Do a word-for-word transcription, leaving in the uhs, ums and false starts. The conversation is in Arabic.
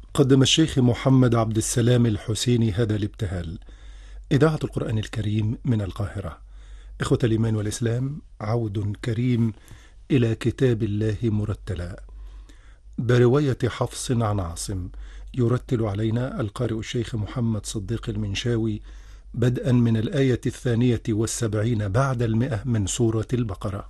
قدم الشيخ محمد عبد السلام الحسيني هذا الابتهال. إذاعة القرآن الكريم من القاهرة. إخوة الإيمان والإسلام، عود كريم إلى كتاب الله مرتلا برواية حفص عن عاصم. يرتل علينا القارئ الشيخ محمد صديق المنشاوي بدءا من الآية الثانية والسبعين بعد المئة من سورة البقرة.